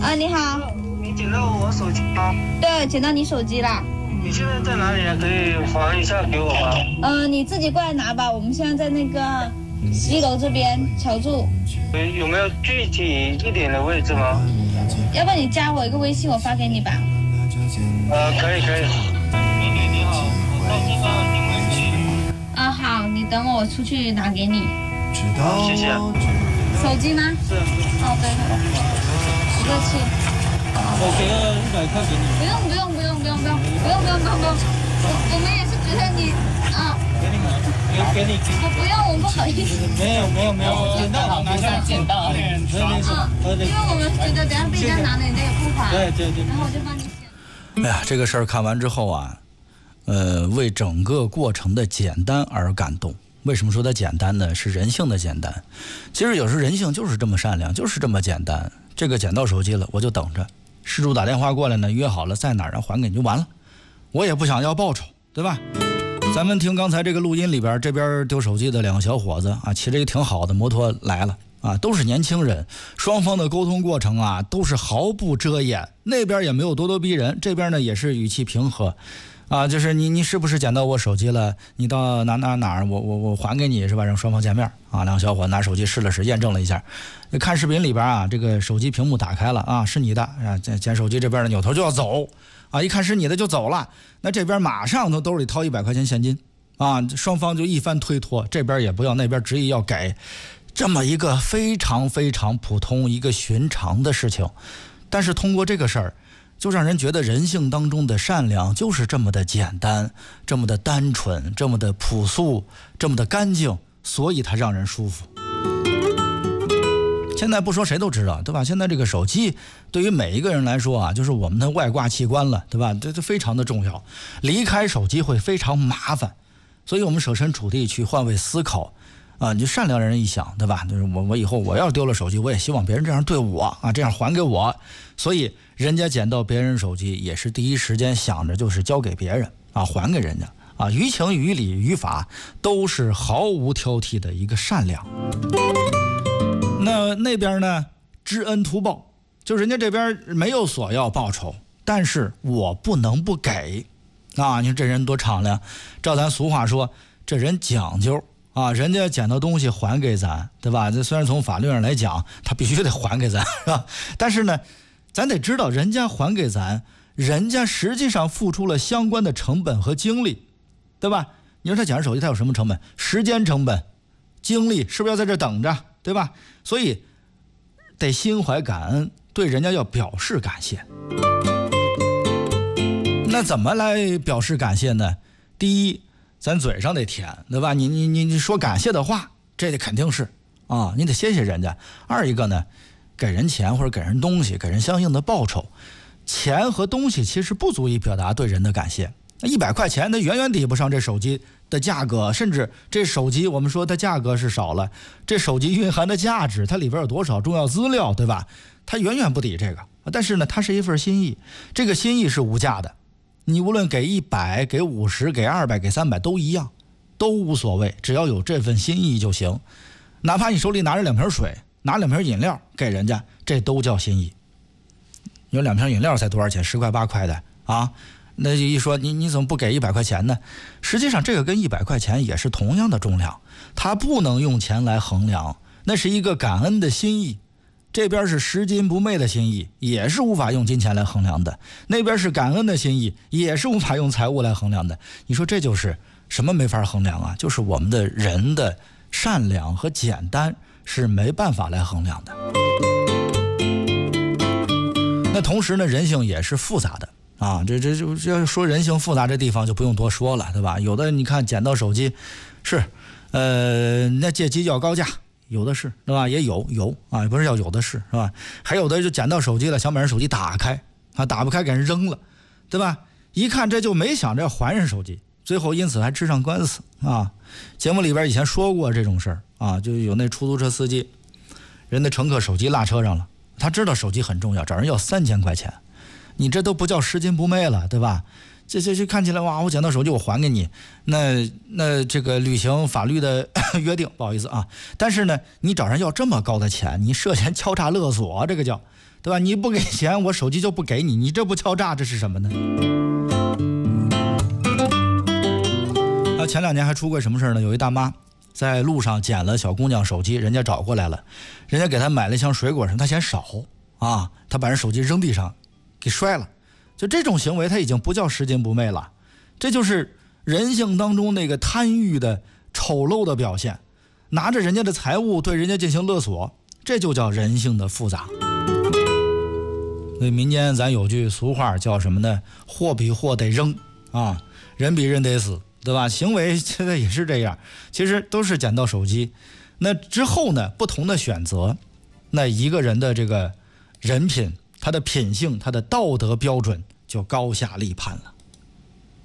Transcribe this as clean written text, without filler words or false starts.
你好。 你捡到我手机吗？ 对，捡到你手机啦。 你现在在哪里啊？可以还一下给我吗？ 你自己过来拿吧，我们现在在那个西楼这边桥柱。 有没有具体一点的位置吗？ 要不然你加我一个微信，我发给你吧。 可以。美女你好，我到这个定位区。 好，你等我出去拿给你。 谢谢。 手机吗？ 是。 对，不客气。 我给了100块给你。 不用，我们也是觉得你给你吗？给你。 不用，我不好意思。 没有，捡到好拿下来。 捡到。 因为我们觉得等下被人家拿了，人家也不还。 对。 然后我就帮你捡。 哎呀，这个事儿看完之后啊，为整个过程的简单而感动。为什么说它简单呢？是人性的简单。其实有时候人性就是这么善良，就是这么简单。这个捡到手机了，我就等着。失主打电话过来呢，约好了在哪儿还给你就完了。我也不想要报酬，对吧？咱们听刚才这个录音里边，这边丢手机的2个小伙子啊，骑着一个挺好的摩托来了啊，都是年轻人，双方的沟通过程啊都是毫不遮掩，那边也没有咄咄逼人，这边呢也是语气平和。就是你是不是捡到我手机了？你到哪儿，我还给你是吧？让双方见面啊。2个小伙子拿手机试了试，验证了一下。看视频里边啊，这个手机屏幕打开了啊，是你的啊。捡手机这边的扭头就要走啊，一看是你的就走了。那这边马上从兜里掏100块钱现金啊，双方就一番推脱，这边也不要，那边执意要给，这么一个非常非常普通一个寻常的事情，但是通过这个事儿。就让人觉得人性当中的善良就是这么的简单，这么的单纯，这么的朴素，这么的干净，所以它让人舒服。现在不说谁都知道，对吧？现在这个手机对于每一个人来说啊，就是我们的外挂器官了，对吧？这非常的重要，离开手机会非常麻烦，所以我们设身处地去换位思考。你就善良人一想，对吧？就是我以后我要丢了手机，我也希望别人这样对我啊，这样还给我。所以人家捡到别人手机，也是第一时间想着就是交给别人啊，还给人家啊，于情于理于法都是毫无挑剔的一个善良。那边呢，知恩图报，就人家这边没有索要报酬，但是我不能不给啊。你说这人多敞亮，照咱俗话说，这人讲究。人家捡到东西还给咱，对吧？这虽然从法律上来讲，他必须得还给咱，是吧？但是呢，咱得知道人家还给咱，人家实际上付出了相关的成本和精力，对吧？你说他捡着手机，他有什么成本？时间成本、精力，是不是要在这等着，对吧？所以得心怀感恩，对人家要表示感谢。那怎么来表示感谢呢？第一，咱嘴上得甜，对吧？你说感谢的话，这得肯定是啊，你得谢谢人家。二一个呢，给人钱或者给人东西，给人相应的报酬。钱和东西其实不足以表达对人的感谢。100块钱，它远远抵不上这手机的价格，甚至这手机我们说它价格是少了，这手机蕴含的价值，它里边有多少重要资料，对吧？它远远不抵这个。但是呢，它是一份心意，这个心意是无价的。你无论给100、给50、给200、给300都一样，都无所谓，只要有这份心意就行。哪怕你手里拿着2瓶水，拿2瓶饮料给人家，这都叫心意。有2瓶饮料才多少钱？10块8块的啊！那就一说你怎么不给100块钱呢？实际上这个跟100块钱也是同样的重量，它不能用钱来衡量，那是一个感恩的心意。这边是拾金不昧的心意，也是无法用金钱来衡量的；那边是感恩的心意，也是无法用财物来衡量的。你说这就是什么没法衡量啊？就是我们的人的善良和简单是没办法来衡量的。那同时呢，人性也是复杂的啊。这说人性复杂这地方就不用多说了，对吧？有的你看捡到手机是，那借机要高价。有的是，对吧？也有啊，不是要有的是吧？还有的就捡到手机了，想把人手机打开啊，打不开给人扔了，对吧？一看这就没想着要还人手机，最后因此还吃上官司啊。节目里边以前说过这种事儿啊，就有那出租车司机，人的乘客手机落车上了，他知道手机很重要，找人要3000块钱，你这都不叫拾金不昧了，对吧？这看起来哇，我捡到手机我还给你，那这个履行法律的约定，不好意思啊。但是呢，你找人要这么高的钱，你涉嫌敲诈勒索，这个叫对吧？你不给钱，我手机就不给你，你这不敲诈，这是什么呢？前2年还出过什么事呢？有一大妈在路上捡了小姑娘手机，人家找过来了，人家给她买了一箱水果，她嫌少啊，她把人手机扔地上给摔了。就这种行为，她已经不叫拾金不昧了，这就是人性当中那个贪欲的丑陋的表现，拿着人家的财物对人家进行勒索，这就叫人性的复杂。所以民间咱有句俗话叫什么呢？货比货得扔啊，人比人得死，对吧？行为现在也是这样，其实都是捡到手机。那之后呢，不同的选择，那一个人的这个人品，他的品性，他的道德标准就高下立判了。